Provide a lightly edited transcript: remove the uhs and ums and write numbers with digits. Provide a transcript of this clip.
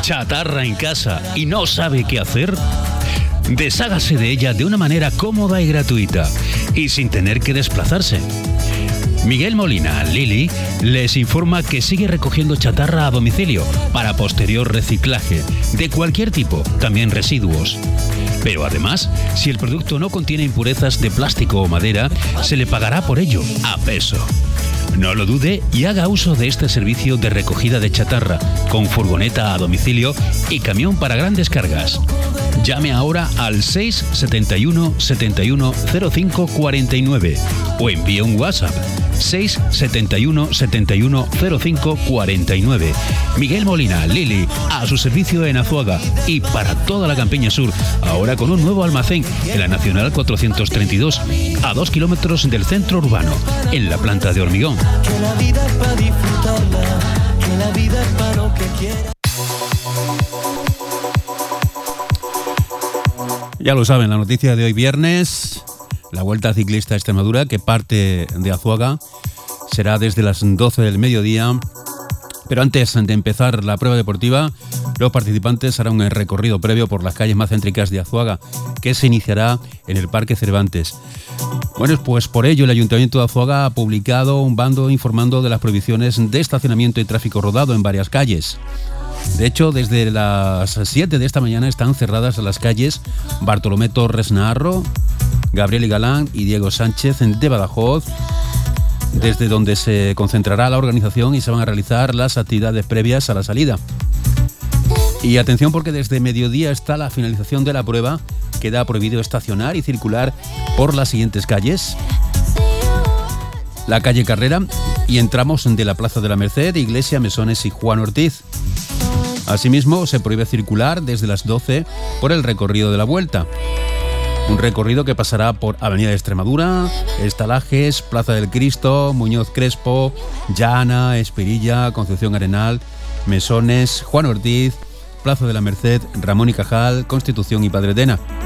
chatarra en casa y no sabe qué hacer? Deshágase de ella de una manera cómoda y gratuita y sin tener que desplazarse. Miguel Molina, Lili, les informa que sigue recogiendo chatarra a domicilio para posterior reciclaje de cualquier tipo, también residuos. Pero además, si el producto no contiene impurezas de plástico o madera, se le pagará por ello a peso. No lo dude y haga uso de este servicio de recogida de chatarra con furgoneta a domicilio y camión para grandes cargas. Llame ahora al 671 71 05 49 o envíe un WhatsApp 671 71 05 49. Miguel Molina, Lili, a su servicio en Azuaga y para toda la Campiña Sur, ahora con un nuevo almacén en la Nacional 432, a 2 kilómetros del centro urbano, en la planta de hormigón. Que la vida es para disfrutarla, que la vida es para lo que quiera. Ya lo saben, la noticia de hoy viernes, la Vuelta Ciclista a Extremadura, que parte de Azuaga, será desde las 12 del mediodía. Pero antes de empezar la prueba deportiva, los participantes harán un recorrido previo por las calles más céntricas de Azuaga, que se iniciará en el Parque Cervantes. Bueno, pues por ello el Ayuntamiento de Azuaga ha publicado un bando informando de las prohibiciones de estacionamiento y tráfico rodado en varias calles. De hecho, desde las 7 de esta mañana están cerradas las calles Bartolomé Torres Naharro, Gabriel y Galán y Diego Sánchez de Badajoz, desde donde se concentrará la organización y se van a realizar las actividades previas a la salida. Y atención, porque desde mediodía hasta la finalización de la prueba queda prohibido estacionar y circular por las siguientes calles: la calle Carrera y entramos de la Plaza de la Merced, Iglesia, Mesones y Juan Ortiz. Asimismo, se prohíbe circular desde las 12 por el recorrido de la Vuelta. Un recorrido que pasará por Avenida de Extremadura, Estalajes, Plaza del Cristo, Muñoz Crespo, Llana, Esperilla, Concepción Arenal, Mesones, Juan Ortiz, Plaza de la Merced, Ramón y Cajal, Constitución y Padre Tena.